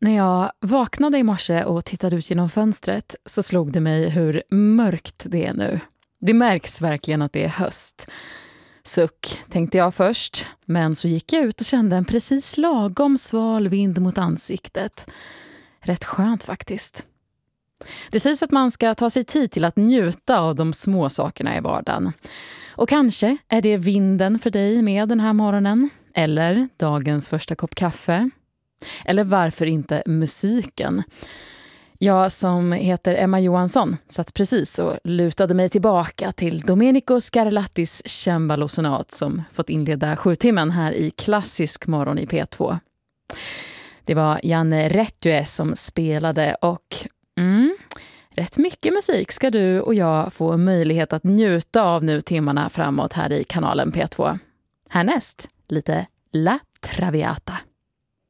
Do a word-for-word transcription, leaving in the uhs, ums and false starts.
När jag vaknade i morse och tittade ut genom fönstret så slog det mig hur mörkt det är nu. Det märks verkligen att det är höst. Suck, tänkte jag först, men så gick jag ut och kände en precis lagom sval vind mot ansiktet. Rätt skönt faktiskt. Det sägs att man ska ta sig tid till att njuta av de små sakerna i vardagen. Och kanske är det vinden för dig med den här morgonen, eller dagens första kopp kaffe. Eller varför inte musiken? Jag som heter Emma Johansson satt precis och lutade mig tillbaka till Domenico Scarlattis cembalo-sonat som fått inleda sju timmen här i klassisk morgon i P två. Det var Janne Rättue som spelade och mm, rätt mycket musik ska du och jag få möjlighet att njuta av nu timmarna framåt här i kanalen P två. Härnäst lite La Traviata.